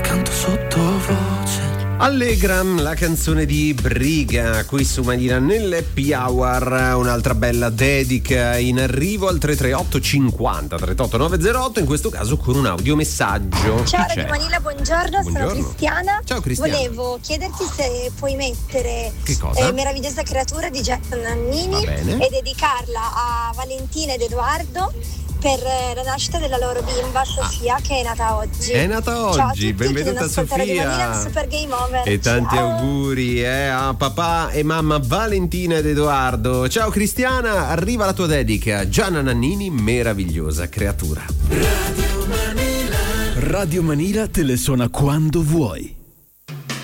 canto sottovoce. Allegra, la canzone di Briga qui su Manila nell'Happy Hour. Un'altra bella dedica in arrivo al 338 50 38 908, in questo caso con un audiomessaggio. Ciao Radio Manila, buongiorno, sono Cristiana. Ciao Cristiana. Volevo chiederti se puoi mettere che cosa? Meravigliosa creatura di Gianna Nannini e dedicarla a Valentina ed Edoardo per la nascita della loro bimba Sofia, che è nata oggi. È nata oggi. Ciao a tutti, benvenuta Sofia. Super Game Over. E tanti ciao. auguri a papà e mamma Valentina ed Edoardo. Ciao Cristiana, arriva la tua dedica. Gianna Nannini, Meravigliosa creatura. Radio Manila te le suona quando vuoi.